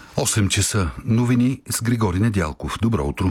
8 часа. Новини с Григори Недялков. Добро утро.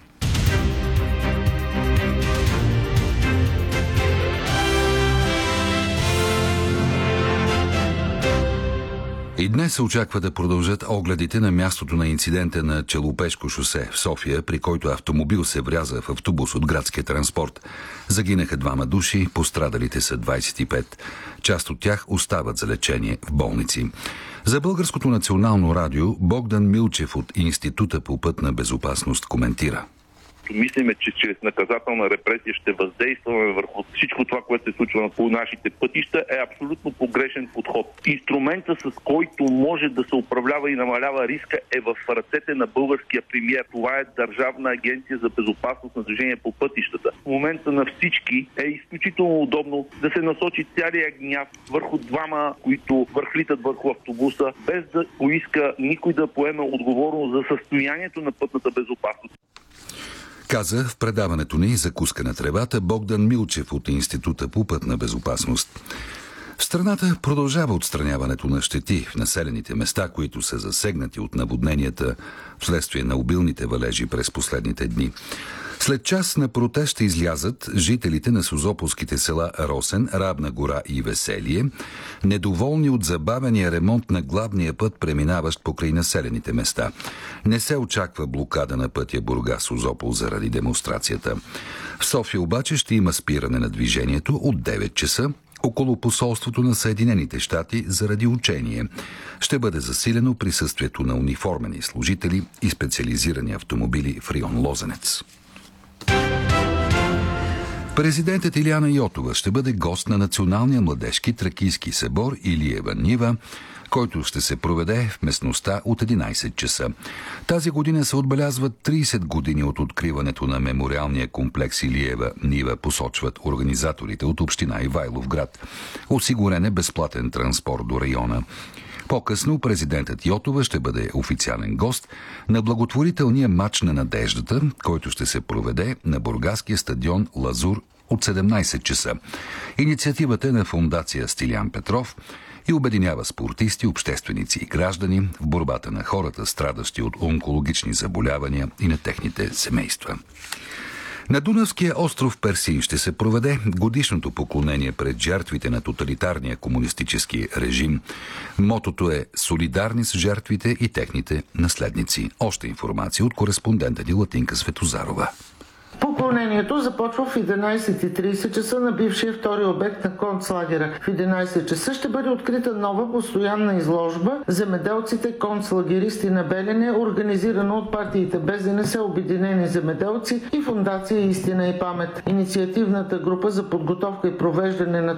И днес се очаква да продължат огледите на мястото на инцидента на Челопешко шосе в София, при който автомобил се вряза в автобус от градския транспорт. Загинаха 2 души, пострадалите са 25. Част от тях остават за лечение в болници. За Българското национално радио Богдан Милчев от Института по пътна безопасност коментира. Мислиме, че чрез наказателна репресия ще въздействаме върху всичко това, което се случва по нашите пътища, е абсолютно погрешен подход. Инструмента, с който може да се управлява и намалява риска, е в ръцете на българския премиер. Това е Държавна агенция за безопасност на движение по пътищата. В момента на всички е изключително удобно да се насочи целия гняв върху двама, които върхлитат върху автобуса, без да поиска никой да поеме отговорност за състоянието на пътната безопасност. Каза в предаването ни "Закуска на тревата" Богдан Милчев от Института по пътна безопасност. В страната продължава отстраняването на щети в населените места, които са засегнати от наводненията вследствие на обилните валежи през последните дни. След час на протест ще излязат жителите на созополските села Росен, Равна гора и Веселие, недоволни от забавения ремонт на главния път, преминаващ покрай населените места. Не се очаква блокада на пътя Бургас-Созопол заради демонстрацията. В София обаче ще има спиране на движението от 9 часа около посолството на Съединените щати заради учение. Ще бъде засилено присъствието на униформени служители и специализирани автомобили в район Лозенец. Президентът Илияна Йотова ще бъде гост на Националния младежки тракийски събор Илиева нива, който ще се проведе в местността от 11 часа. Тази година се отбелязват 30 години от откриването на мемориалния комплекс Илиева нива, посочват организаторите от община Ивайловград. Осигурен е безплатен транспорт до района. По-късно президентът Йотова ще бъде официален гост на благотворителния мач на надеждата, който ще се проведе на бургаския стадион Лазур от 17 часа. Инициативата е на фондация Стилян Петров и обединява спортисти, общественици и граждани в борбата на хората, страдащи от онкологични заболявания, и на техните семейства. На Дунавския остров Персин ще се проведе годишното поклонение пред жертвите на тоталитарния комунистически режим. Мотото е "Солидарни с жертвите и техните наследници". Още информация от кореспондента ни Латинка Светозарова. Поклонението започва в 11:30 часа на бившия втори обект на концлагера. В 11 часа ще бъде открита нова постоянна изложба "Земеделците концлагеристи на Белене", организирана от партиите БЗНС, Обединени земеделци и фондация "Истина и памет". Инициативната група за подготовка и провеждане на